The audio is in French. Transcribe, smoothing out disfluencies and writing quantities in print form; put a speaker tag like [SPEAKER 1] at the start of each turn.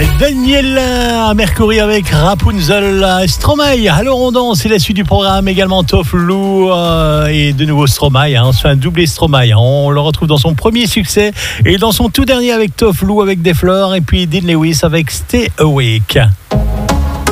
[SPEAKER 1] Daniela Mercury avec Rapunzel, Stromae. Alors on danse, c'est la suite du programme. Également Tofflou et de nouveau Stromae. On se fait un doublé Stromae. On le retrouve dans son premier succès et dans son tout dernier avec Tofflou avec Des Fleurs et puis Dean Lewis avec Stay Awake.